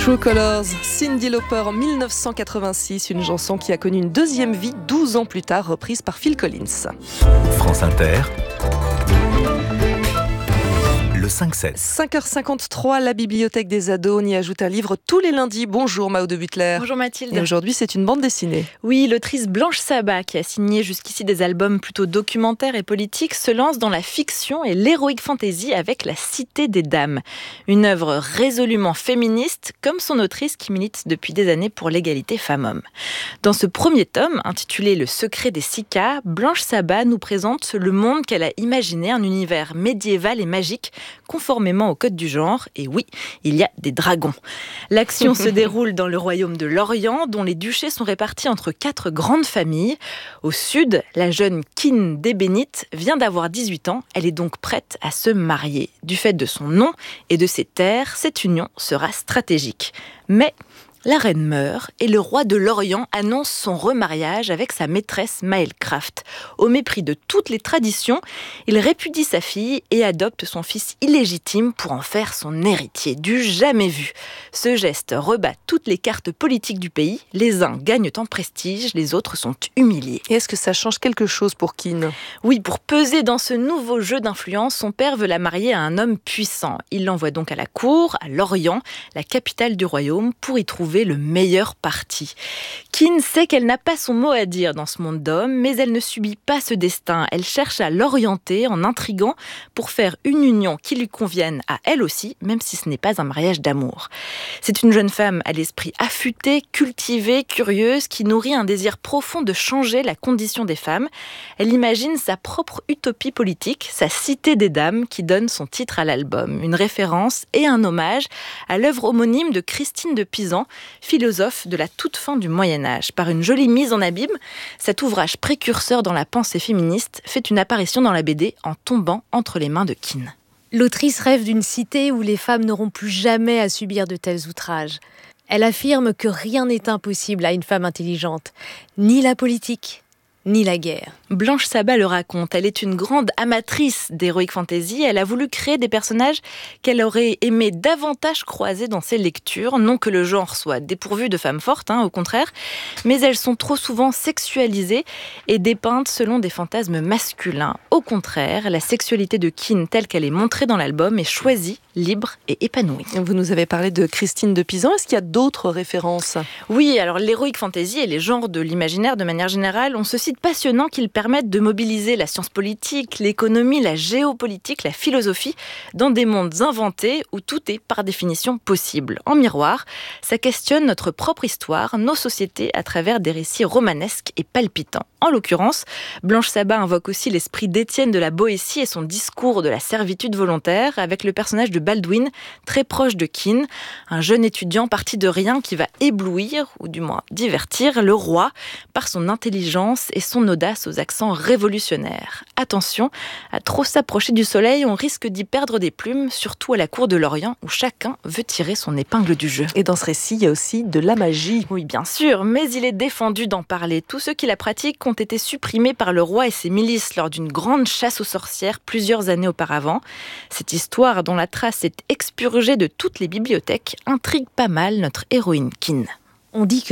True Colors, Cyndi Lauper en 1986, une chanson qui a connu une deuxième vie 12 ans plus tard, reprise par Phil Collins. France Inter, le 5-7. 5h53, la bibliothèque des ados, on y ajoute un livre tous les lundis. Bonjour Mao de Butler. Bonjour Mathilde. Et aujourd'hui, c'est une bande dessinée. Oui, l'autrice Blanche Sabat, qui a signé jusqu'ici des albums plutôt documentaires et politiques, se lance dans la fiction et l'heroic fantasy avec La Cité des Dames. Une œuvre résolument féministe, comme son autrice qui milite depuis des années pour l'égalité femmes-hommes. Dans ce premier tome, intitulé Le secret des Sicas, Blanche Sabat nous présente le monde qu'elle a imaginé, un univers médiéval et magique, conformément au code du genre. Et oui, il y a des dragons. L'action se déroule dans le royaume de l'Orient, dont les duchés sont répartis entre 4 grandes familles. Au sud, la jeune Kine d'Ébénite vient d'avoir 18 ans. Elle est donc prête à se marier. Du fait de son nom et de ses terres, cette union sera stratégique. Mais la reine meurt et le roi de l'Orient annonce son remariage avec sa maîtresse Maelcraft. Au mépris de toutes les traditions, il répudie sa fille et adopte son fils illégitime pour en faire son héritier. Du jamais vu. Ce geste rebat toutes les cartes politiques du pays. Les uns gagnent en prestige, les autres sont humiliés. Et est-ce que ça change quelque chose pour Kine ? Oui, pour peser dans ce nouveau jeu d'influence, son père veut la marier à un homme puissant. Il l'envoie donc à la cour, à Lorient, la capitale du royaume, pour y trouver le meilleur parti. Kine sait qu'elle n'a pas son mot à dire dans ce monde d'hommes, mais elle ne subit pas ce destin. Elle cherche à l'orienter en intriguant pour faire une union qui lui convienne à elle aussi, même si ce n'est pas un mariage d'amour. C'est une jeune femme à l'esprit affûté, cultivée, curieuse, qui nourrit un désir profond de changer la condition des femmes. Elle imagine sa propre utopie politique, sa Cité des Dames, qui donne son titre à l'album. Une référence et un hommage à l'œuvre homonyme de Christine de Pisan, philosophe de la toute fin du Moyen-Âge. Par une jolie mise en abîme, cet ouvrage précurseur dans la pensée féministe fait une apparition dans la BD en tombant entre les mains de Kine. L'autrice rêve d'une cité où les femmes n'auront plus jamais à subir de tels outrages. Elle affirme que rien n'est impossible à une femme intelligente, ni la politique, ni la guerre. Blanche Sabat le raconte, elle est une grande amatrice d'heroic fantasy. Elle a voulu créer des personnages qu'elle aurait aimé davantage croiser dans ses lectures. Non que le genre soit dépourvu de femmes fortes, au contraire, mais elles sont trop souvent sexualisées et dépeintes selon des fantasmes masculins. Au contraire, la sexualité de Kine telle qu'elle est montrée dans l'album est choisie, libre et épanouie. Vous nous avez parlé de Christine de Pisan. Est-ce qu'il y a d'autres références ? Oui, alors l'heroic fantasy et les genres de l'imaginaire de manière générale ont ce site passionnant qu'ils permettent de mobiliser la science politique, l'économie, la géopolitique, la philosophie dans des mondes inventés où tout est par définition possible. En miroir, ça questionne notre propre histoire, nos sociétés à travers des récits romanesques et palpitants. En l'occurrence, Blanche Sabat invoque aussi l'esprit d'Étienne de la Boétie et son discours de la servitude volontaire avec le personnage de Baldwin, très proche de Kine, un jeune étudiant parti de rien qui va éblouir, ou du moins divertir, le roi par son intelligence et son audace aux accents révolutionnaires. Attention, à trop s'approcher du soleil, on risque d'y perdre des plumes, surtout à la cour de l'Orient où chacun veut tirer son épingle du jeu. Et dans ce récit, il y a aussi de la magie. Oui, bien sûr, mais il est défendu d'en parler. Tous ceux qui la pratiquent ont été supprimés par le roi et ses milices lors d'une grande chasse aux sorcières plusieurs années auparavant. Cette histoire, dont la trace est expurgée de toutes les bibliothèques, intrigue pas mal notre héroïne Kine. On dit que